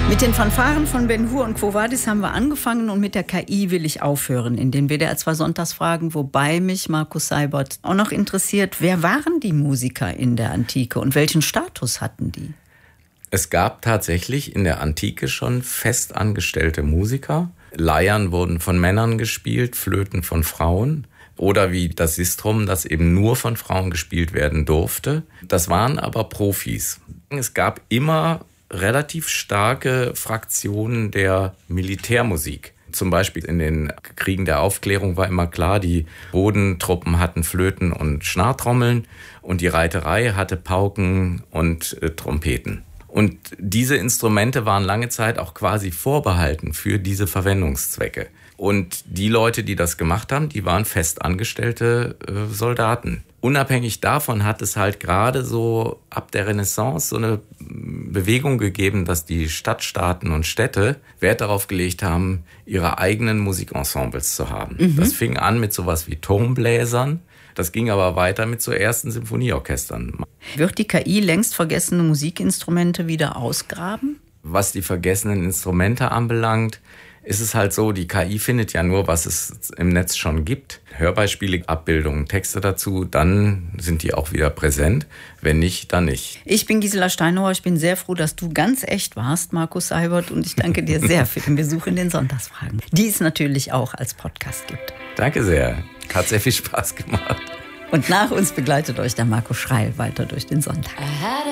Mit den Fanfaren von Ben Hur und Quo Vadis haben wir angefangen und mit der KI will ich aufhören in den WDR 2 Sonntagsfragen, wobei mich Markus Seibert auch noch interessiert, wer waren die Musiker in der Antike und welchen Status hatten die? Es gab tatsächlich in der Antike schon festangestellte Musiker. Leiern wurden von Männern gespielt, Flöten von Frauen. Oder wie das Sistrum, das eben nur von Frauen gespielt werden durfte. Das waren aber Profis. Es gab immer relativ starke Fraktionen der Militärmusik. Zum Beispiel in den Kriegen der Aufklärung war immer klar, die Bodentruppen hatten Flöten und Schnarrtrommeln und die Reiterei hatte Pauken und Trompeten. Und diese Instrumente waren lange Zeit auch quasi vorbehalten für diese Verwendungszwecke. Und die Leute, die das gemacht haben, die waren festangestellte Soldaten. Unabhängig davon hat es halt gerade so ab der Renaissance so eine Bewegung gegeben, dass die Stadtstaaten und Städte Wert darauf gelegt haben, ihre eigenen Musikensembles zu haben. Das fing an mit sowas wie Turmbläsern. Das ging aber weiter mit so ersten Symphonieorchestern. Wird die KI längst vergessene Musikinstrumente wieder ausgraben? Was die vergessenen Instrumente anbelangt, ist es halt so, die KI findet ja nur, was es im Netz schon gibt. Hörbeispiele, Abbildungen, Texte dazu, dann sind die auch wieder präsent. Wenn nicht, dann nicht. Ich bin Gisela Steinauer. Ich bin sehr froh, dass du ganz echt warst, Markus Seibert. Und ich danke dir sehr für den Besuch in den Sonntagsfragen, die es natürlich auch als Podcast gibt. Danke sehr. Hat sehr viel Spaß gemacht. Und nach uns begleitet euch der Marco Schreil weiter durch den Sonntag.